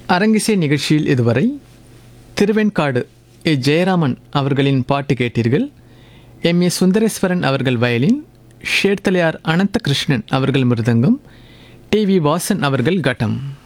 அரங்கிசை நிகழ்ச்சியில் இதுவரை திருவெண்காடு ஏ ஜெயராமன் அவர்களின் பாட்டு கேட்டீர்கள். எம்.ஏ. சுந்தரேஸ்வரன் அவர்கள் வயலின், ஷேர்தலையார் அனந்தகிருஷ்ணன் அவர்கள் மிருதங்கம், டி.வி. வாசன் அவர்கள் கட்டம்.